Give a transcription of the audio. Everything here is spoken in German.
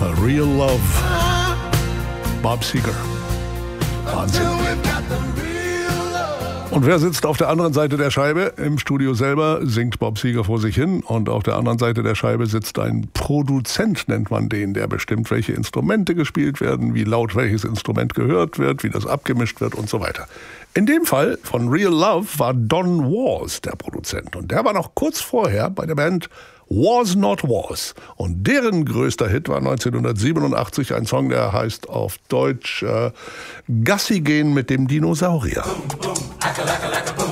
Real Love. Bob Seger. Wahnsinn. Und wer sitzt auf der anderen Seite der Scheibe? Im Studio selber singt Bob Seger vor sich hin und auf der anderen Seite der Scheibe sitzt ein Produzent, nennt man den, der bestimmt, welche Instrumente gespielt werden, wie laut welches Instrument gehört wird, wie das abgemischt wird und so weiter. In dem Fall von Real Love war Don Was der Produzent und der war noch kurz vorher bei der Band Was Not Was. Und deren größter Hit war 1987 ein Song, der heißt auf Deutsch Gassi gehen mit dem Dinosaurier. Boom, boom, acka, lacka, lacka, boom.